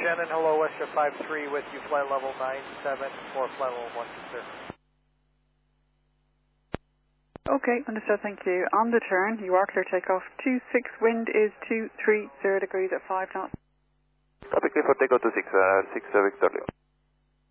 Shannon, hello, Westjet 53 with you, flight level 97 for flight level 1, sir. Okay, understood, thank you. On the turn, you are clear takeoff. 26, wind is 230 degrees at 5 knots. Copy, clear for takeoff 26, 6 Victor Leo.